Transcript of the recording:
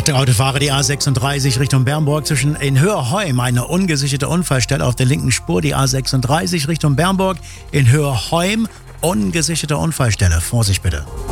Achtung, Autofahrer, die A36 Richtung Bernburg zwischen in Höherheim eine ungesicherte Unfallstelle auf der linken Spur. Die A36 Richtung Bernburg in Höherheim, ungesicherte Unfallstelle. Vorsicht bitte.